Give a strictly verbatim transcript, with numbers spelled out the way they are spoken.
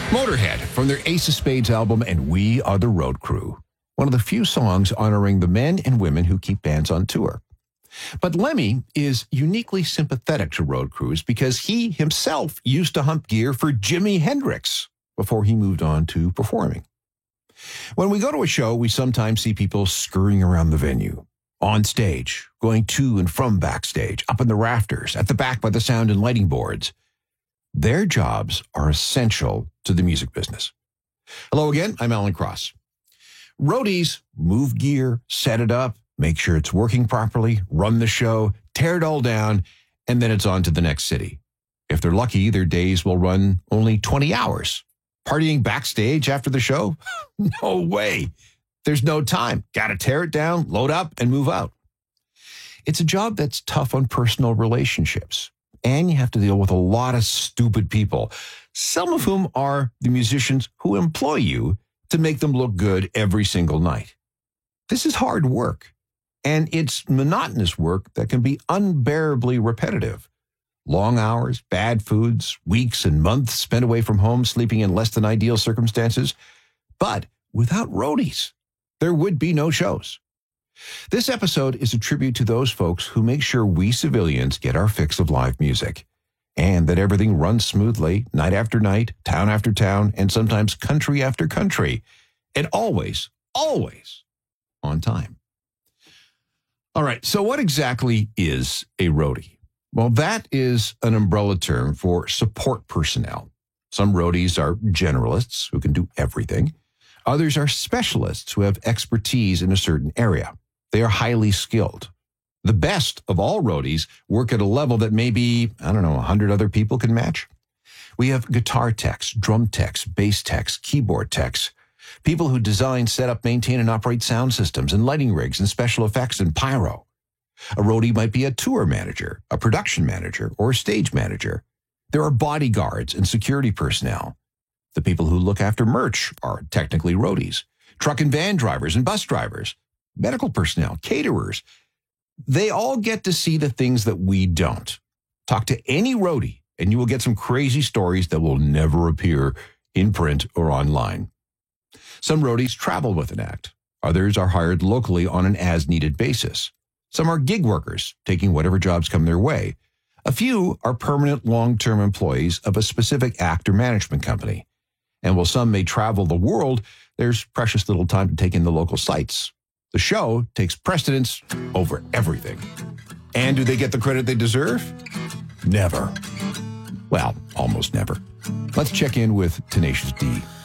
Motorhead from their Ace of Spades album and We Are the Road Crew, one of the few songs honoring the men and women who keep bands on tour. But Lemmy is uniquely sympathetic to road crews because he himself used to hump gear for Jimi Hendrix before he moved on to performing. When we go to a show, we sometimes see people scurrying around the venue, on stage, going to and from backstage, up in the rafters, at the back by the sound and lighting boards. Their jobs are essential to the music business. Hello again, I'm Alan Cross. Roadies move gear, set it up, make sure it's working properly, run the show, tear it all down, and then it's on to the next city. If they're lucky, their days will run only twenty hours. Partying backstage after the show? No way. There's no time. Got to tear it down, load up, and move out. It's a job that's tough on personal relationships. And you have to deal with a lot of stupid people, some of whom are the musicians who employ you to make them look good every single night. This is hard work, and it's monotonous work that can be unbearably repetitive. Long hours, bad foods, weeks and months spent away from home, sleeping in less than ideal circumstances. But without roadies, there would be no shows. This episode is a tribute to those folks who make sure we civilians get our fix of live music and that everything runs smoothly night after night, town after town, and sometimes country after country, and always, always on time. All right, so what exactly is a roadie? Well, that is an umbrella term for support personnel. Some roadies are generalists who can do everything. Others are specialists who have expertise in a certain area. They are highly skilled. The best of all roadies work at a level that maybe, I don't know, a hundred other people can match. We have guitar techs, drum techs, bass techs, keyboard techs, people who design, set up, maintain, and operate sound systems and lighting rigs and special effects and pyro. A roadie might be a tour manager, a production manager, or a stage manager. There are bodyguards and security personnel. The people who look after merch are technically roadies. Truck and van drivers and bus drivers. Medical personnel, caterers, they all get to see the things that we don't. Talk to any roadie, and you will get some crazy stories that will never appear in print or online. Some roadies travel with an act. Others are hired locally on an as-needed basis. Some are gig workers, taking whatever jobs come their way. A few are permanent long-term employees of a specific act or management company. And while some may travel the world, there's precious little time to take in the local sites. The show takes precedence over everything. And do they get the credit they deserve? Never. Well, almost never. Let's check in with Tenacious D.